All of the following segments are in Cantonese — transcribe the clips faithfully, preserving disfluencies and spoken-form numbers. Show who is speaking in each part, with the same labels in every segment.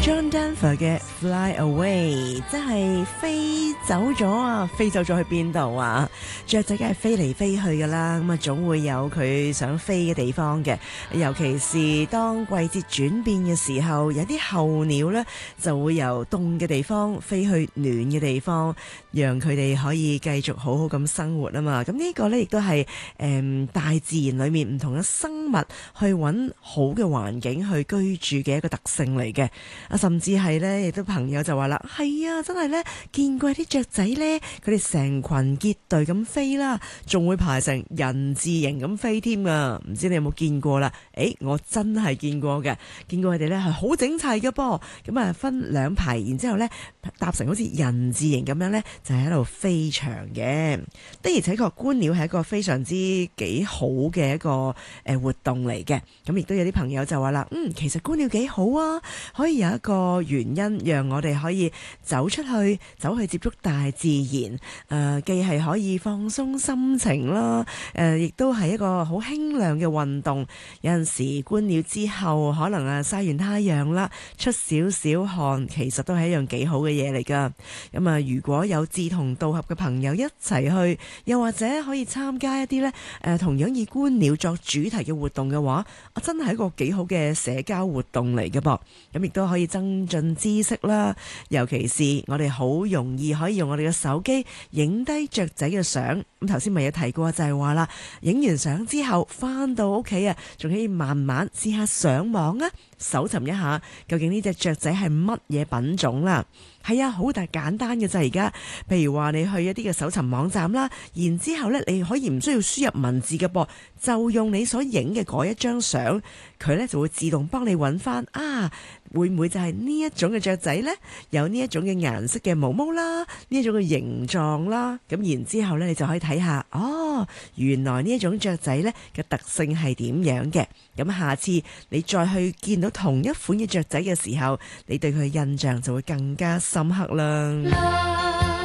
Speaker 1: John Denver 嘅 Fly Away， 真係飛走咗啊！飛走咗去邊度啊？雀仔梗係飛嚟飛去噶啦，咁啊總會有佢想飛嘅地方嘅。尤其是當季節轉變嘅時候，有啲候鳥呢就會由凍嘅地方飛去暖嘅地方，讓佢哋可以繼續好好咁生活啊嘛。咁呢個呢亦都係誒大自然裏面唔同嘅生物去揾好嘅環境去居住嘅一個特性嚟嘅。啊，甚至係咧，亦都朋友就話啦，係啊，真係咧，見過啲雀仔咧，佢哋成群結隊咁飛啦，仲會排成人字形咁飛添啊！唔知你有冇見過啦？誒，我真係見過嘅，見過佢哋咧係好整齊嘅噃，咁啊分兩排，然之後咧搭成好似人字形咁樣咧，就係喺度飛翔嘅。的而且確，觀鳥係一個非常之幾好嘅一個誒活動嚟嘅。咁亦都有啲朋友就話啦，嗯，其實觀鳥幾好啊，可以有一個原因讓我哋可以走出去，走去接觸大自然，誒、呃，既係可以放鬆心情啦，誒、呃，亦都係一個好輕量嘅運動。有陣時觀鳥之後，可能啊曬完太陽啦，出少少汗，其實都係一樣幾好嘅嘢嚟噶。咁啊，如果有志同道合嘅朋友一齊去，又或者可以參加一啲呢誒，同樣以觀鳥作主題嘅活動嘅話，啊，真係一個幾好嘅社交活動嚟嘅噃。咁亦都可以增進知識啦，尤其是我哋好容易可以用我哋嘅手機影低雀仔嘅相。咁頭先咪有提過，就係話啦，影完相之後翻到屋企啊，仲可以慢慢試下上網啊，搜尋一下究竟呢隻雀仔係乜嘢品種啦。係啊，好大簡單嘅啫。而家譬如話你去一啲嘅搜尋網站啦，然之後呢你可以唔需要輸入文字嘅噃，就用你所影嘅嗰一張相，佢呢就會自動幫你揾翻啊，會唔會就係呢一種嘅雀仔呢？有呢一種嘅顏色嘅毛毛啦，呢一種嘅形狀啦，咁然之後呢你就可以睇下，哦，原來呢一種雀仔呢嘅特性係點樣嘅。咁下次你再去見到同一款嘅雀仔嘅時候，你對佢嘅印象就會更加深刻啦。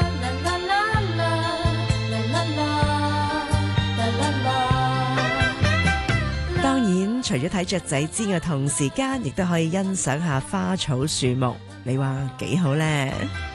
Speaker 1: 當然，除咗睇雀仔之外，同時間亦都可以欣賞下花草樹木，你話幾好呢？